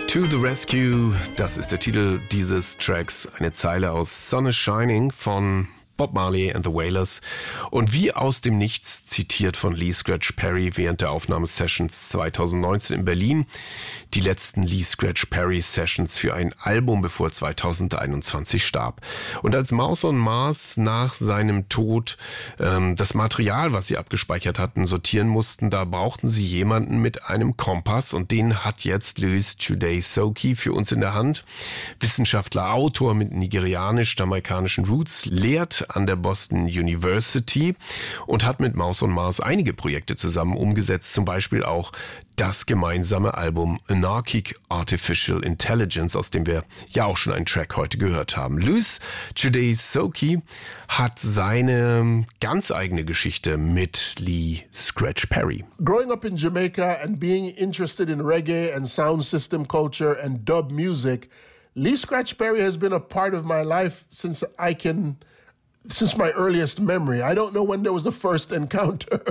To the Rescue, das ist der Titel dieses Tracks, eine Zeile aus Sun is Shining von Bob Marley and the Wailers und wie aus dem Nichts zitiert von Lee Scratch Perry während der Aufnahmesessions 2019 in Berlin. Die letzten Lee Scratch Perry Sessions für ein Album, bevor 2021 starb. Und als Mouse on Mars nach seinem Tod das Material, was sie abgespeichert hatten, sortieren mussten, da brauchten sie jemanden mit einem Kompass und den hat jetzt Louis Today Soki für uns in der Hand. Wissenschaftler, Autor mit nigerianisch-jamaikanischen Roots, lehrt an der Boston University und hat mit Mouse on Mars einige Projekte zusammen umgesetzt, zum Beispiel auch das gemeinsame Album Anarchic Artificial Intelligence, aus dem wir ja auch schon einen Track heute gehört haben. Louis Today Soki hat seine ganz eigene Geschichte mit Lee Scratch Perry. Growing up in Jamaica and being interested in reggae and sound system culture and dub music, Lee Scratch Perry has been a part of my life since my earliest memory. I don't know when there was a first encounter.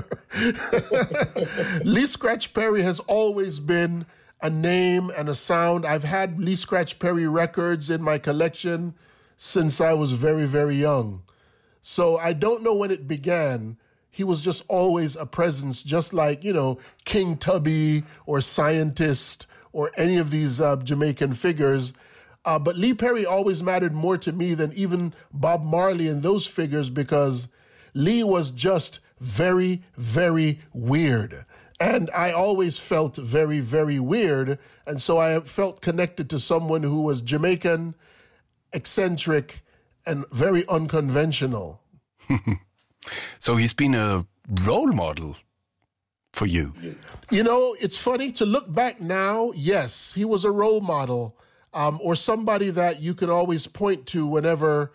Lee Scratch Perry has always been a name and a sound. I've had Lee Scratch Perry records in my collection since I was very, very young. So I don't know when it began. He was just always a presence, just like, King Tubby or Scientist or any of these Jamaican figures. But Lee Perry always mattered more to me than even Bob Marley and those figures because Lee was just very, very weird. And I always felt very, very weird. And so I felt connected to someone who was Jamaican, eccentric, and very unconventional. So he's been a role model for you. It's funny to look back now. Yes, he was a role model. Or somebody that you can always point to whenever,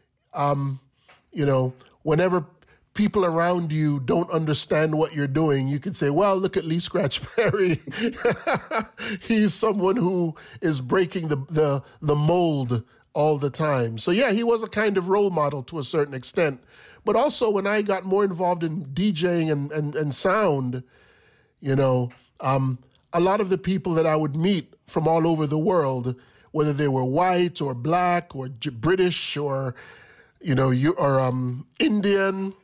whenever people around you don't understand what you're doing, you can say, well, look at Lee Scratch Perry. He's someone who is breaking the mold all the time. So yeah, he was a kind of role model to a certain extent. But also when I got more involved in DJing and sound, a lot of the people that I would meet from all over the world, whether they were white or black or British or, Indian,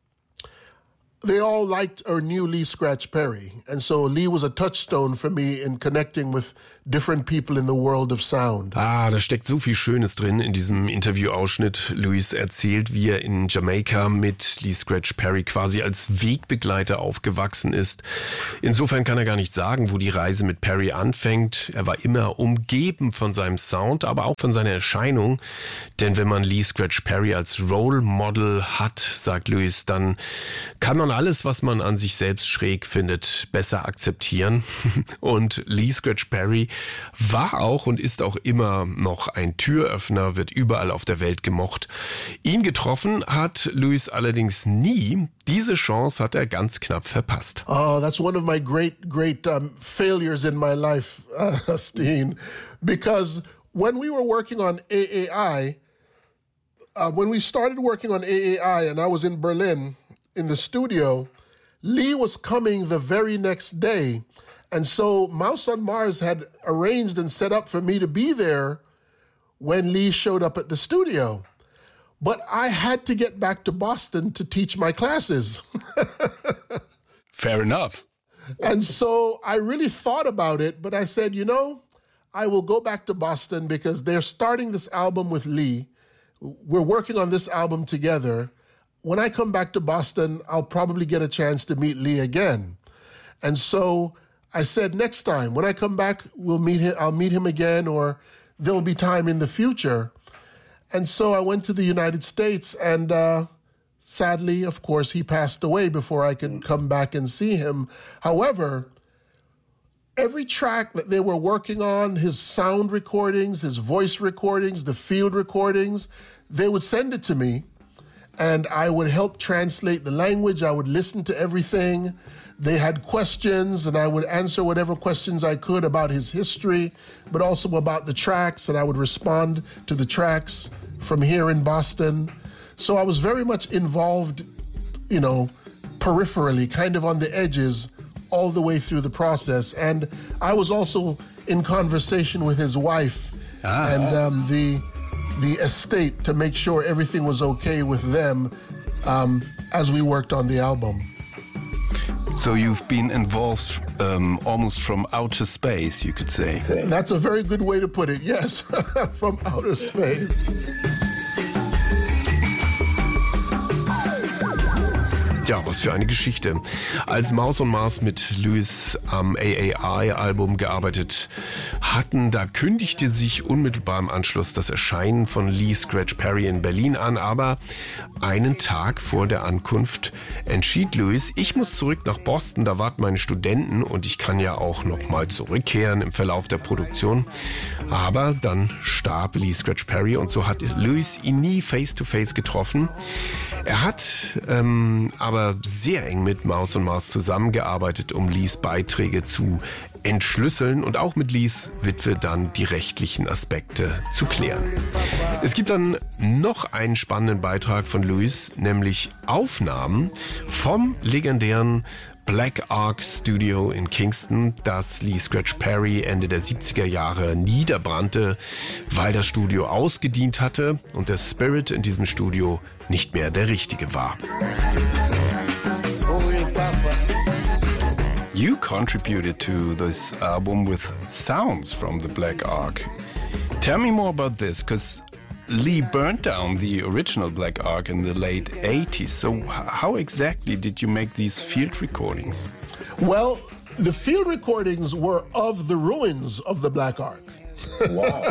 they all liked or knew Lee Scratch Perry. And so Lee was a touchstone for me in connecting with different people in the world of sound. Da steckt so viel Schönes drin in diesem Interviewausschnitt. Louis erzählt, wie er in Jamaika mit Lee Scratch Perry quasi als Wegbegleiter aufgewachsen ist. Insofern kann er gar nicht sagen, wo die Reise mit Perry anfängt. Er war immer umgeben von seinem Sound, aber auch von seiner Erscheinung. Denn wenn man Lee Scratch Perry als Role Model hat, sagt Louis, dann kann man alles, was man an sich selbst schräg findet, besser akzeptieren. Und Lee Scratch Perry war auch und ist auch immer noch ein Türöffner, wird überall auf der Welt gemocht. Ihn getroffen hat Louis allerdings nie. Diese Chance hat er ganz knapp verpasst. Oh, that's one of my great failures in my life, Steen. Because when we were working on AAI, when we started working on AAI and I was in Berlin, in the studio, Lee was coming the very next day. And so Mouse on Mars had arranged and set up for me to be there when Lee showed up at the studio. But I had to get back to Boston to teach my classes. Fair enough. And so I really thought about it, but I said, I will go back to Boston because they're starting this album with Lee. We're working on this album together. When I come back to Boston, I'll probably get a chance to meet Lee again. And so I said, next time, when I come back, I'll meet him again, or there'll be time in the future. And so I went to the United States, and sadly, of course, he passed away before I could come back and see him. However, every track that they were working on, his sound recordings, his voice recordings, the field recordings, they would send it to me. And I would help translate the language. I would listen to everything. They had questions, and I would answer whatever questions I could about his history, but also about the tracks, and I would respond to the tracks from here in Boston. So I was very much involved, peripherally, kind of on the edges all the way through the process. And I was also in conversation with his wife and the estate to make sure everything was okay with them as we worked on the album. So you've been involved almost from outer space, you could say. That's a very good way to put it, yes, from outer space. Ja, was für eine Geschichte. Als Mouse und Mars mit Lewis am AAI-Album gearbeitet hatten, da kündigte sich unmittelbar im Anschluss das Erscheinen von Lee Scratch Perry in Berlin an, aber einen Tag vor der Ankunft entschied Lewis, ich muss zurück nach Boston, da warten meine Studenten und ich kann ja auch noch mal zurückkehren im Verlauf der Produktion. Aber dann starb Lee Scratch Perry und so hat Lewis ihn nie face-to-face getroffen. Er hat aber sehr eng mit Mouse und Mars zusammengearbeitet, um Lees Beiträge zu entschlüsseln und auch mit Lees Witwe dann die rechtlichen Aspekte zu klären. Es gibt dann noch einen spannenden Beitrag von Lewis, nämlich Aufnahmen vom legendären Black Ark Studio in Kingston, das Lee Scratch Perry Ende der 70er Jahre niederbrannte, weil das Studio ausgedient hatte und der Spirit in diesem Studio nicht mehr der richtige war. You contributed to this album with sounds from the Black Ark. Tell me more about this, because Lee burned down the original Black Ark in the late 80s. So how exactly did you make these field recordings? Well, the field recordings were of the ruins of the Black Ark. Wow.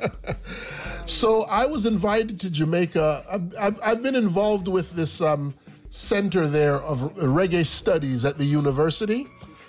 So I was invited to Jamaica. I've been involved with this center there of reggae studies at the university.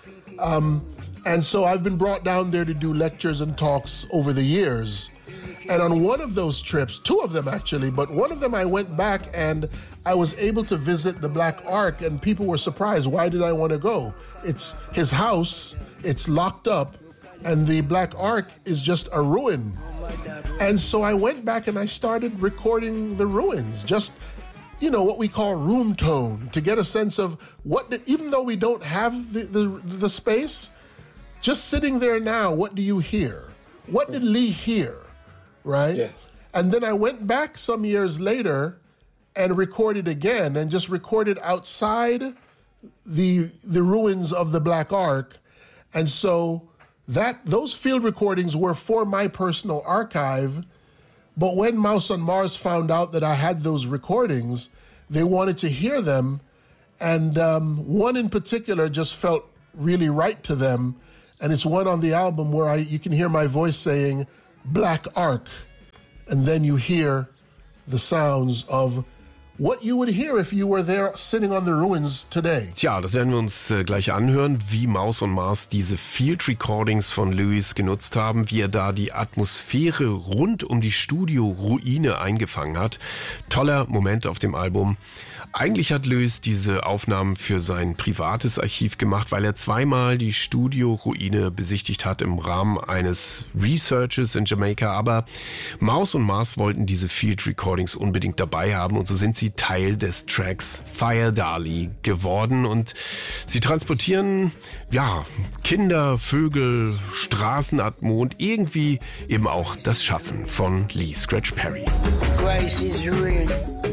And so I've been brought down there to do lectures and talks over the years. And on one of those trips, two of them actually, but one of them I went back and I was able to visit the Black Ark and people were surprised. Why did I want to go? It's his house, it's locked up, and the Black Ark is just a ruin. And so I went back and I started recording the ruins, just, you know, what we call room tone, to get a sense of even though we don't have the space, just sitting there now, what do you hear? What did Lee hear, right? Yes. And then I went back some years later and recorded again and just recorded outside the ruins of the Black Ark. And so those field recordings were for my personal archive. But when Mouse on Mars found out that I had those recordings, they wanted to hear them. And one in particular just felt really right to them. And it's one on the album where you can hear my voice saying, Black Ark. And then you hear the sounds of what you would hear if you were there sitting on the ruins today. Tja, das werden wir uns gleich anhören, wie Mouse und Mars diese Field Recordings von Lewis genutzt haben, wie er da die Atmosphäre rund um die Studio-Ruine eingefangen hat. Toller Moment auf dem Album. Eigentlich hat Lewis diese Aufnahmen für sein privates Archiv gemacht, weil er zweimal die Studio-Ruine besichtigt hat im Rahmen eines Researches in Jamaika. Aber Mouse und Mars wollten diese Field Recordings unbedingt dabei haben und so sind sie Teil des Tracks Fire Dali geworden. Und sie transportieren, ja, Kinder, Vögel, Straßenatmo und irgendwie eben auch das Schaffen von Lee Scratch Perry. Grace is real.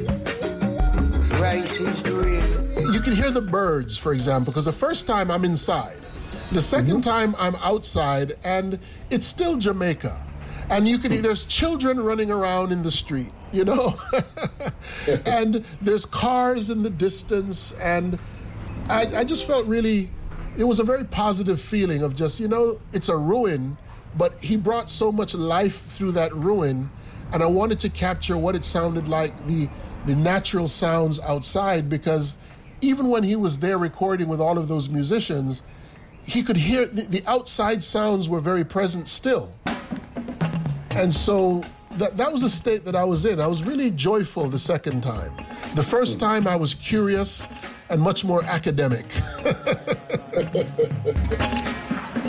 Grace is real. You can hear the birds, for example, because the first time I'm inside. The second time I'm outside and it's still Jamaica. And there's children running around in the street, you know? And there's cars in the distance. And I just felt it was a very positive feeling of just, you know, it's a ruin, but he brought so much life through that ruin. And I wanted to capture what it sounded like, the natural sounds outside, because even when he was there recording with all of those musicians, he could hear the outside sounds were very present still. And so that was the state that I was in. I was really joyful the second time. The first time I was curious and much more academic.